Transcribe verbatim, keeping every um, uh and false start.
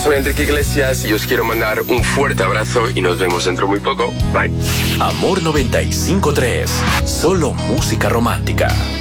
Soy Enrique Iglesias y os quiero mandar un fuerte abrazo y nos vemos dentro muy poco. Bye. Amor noventa y cinco tres. Solo música romántica.